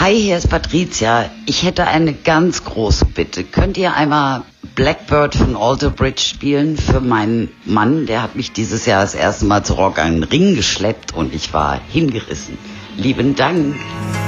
Hi, hier ist Patricia. Ich hätte eine ganz große Bitte. Könnt ihr einmal Blackbird von Alter Bridge spielen für meinen Mann? Der hat mich dieses Jahr das erste Mal zu Rock an den Ring geschleppt und ich war hingerissen. Lieben Dank.